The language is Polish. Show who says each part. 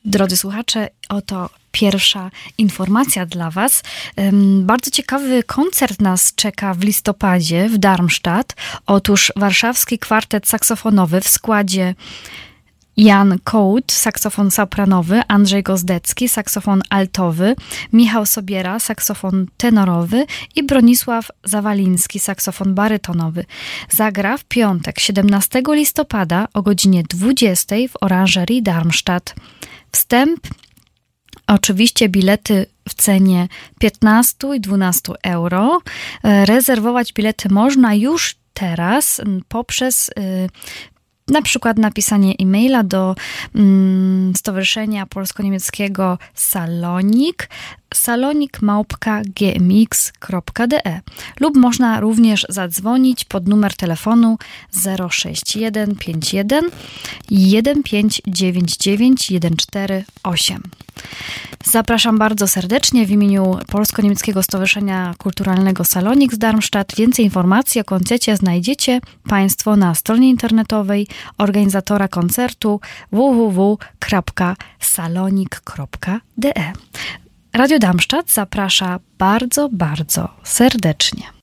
Speaker 1: Drodzy słuchacze, oto pierwsza informacja dla Was. Bardzo ciekawy koncert nas czeka w listopadzie w Darmstadt. Otóż warszawski kwartet saksofonowy w składzie Jan Kołd, saksofon sopranowy, Andrzej Gozdecki, saksofon altowy, Michał Sobiera, saksofon tenorowy i Bronisław Zawaliński, saksofon barytonowy. Zagra w piątek, 17 listopada o godzinie 20 w Oranżerii Darmstadt. Wstęp, oczywiście bilety w cenie 15 i 12 euro. Rezerwować bilety można już teraz poprzez na przykład napisanie e-maila do Stowarzyszenia Polsko-Niemieckiego salonik@gmx.de lub można również zadzwonić pod numer telefonu 06151 1599 148. Zapraszam bardzo serdecznie w imieniu Polsko-Niemieckiego Stowarzyszenia Kulturalnego Salonik z Darmstadt. Więcej informacji o koncercie znajdziecie Państwo na stronie internetowej organizatora koncertu www.salonik.de. Radio Darmstadt zaprasza bardzo, bardzo serdecznie.